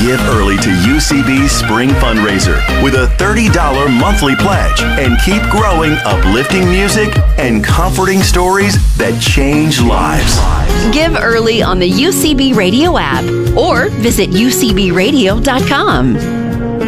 Give early to UCB's Spring Fundraiser with a $30 monthly pledge and keep growing uplifting music and comforting stories that change lives. Give early on the UCB Radio app or visit ucbradio.com.